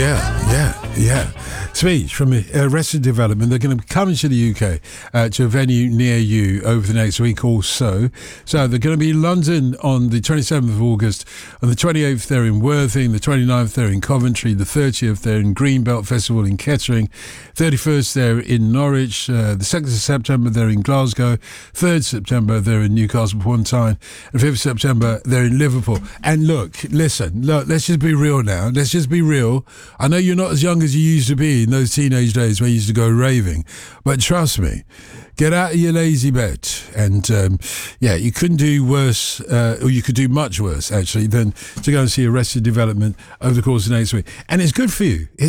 Yeah. Speech from Arrested Development. They're going to be coming to the UK to a venue near you over the next week or so. So they're going to be in London on the 27th of August. On the 28th, they're in Worthing. The 29th, they're in Coventry. The 30th, they're in Greenbelt Festival in Kettering. 31st, they're in Norwich. The 2nd of September, they're in Glasgow. 3rd September, they're in Newcastle upon Tyne. And 5th September, they're in Liverpool. And look, let's just be real now. Let's just be real. I know you're not as young as you used to be in those teenage days when you used to go raving, but trust me, get out of your lazy bed and you couldn't do worse, or you could do much worse actually, than to go and see Arrested Development over the course of next week. And it's good for you.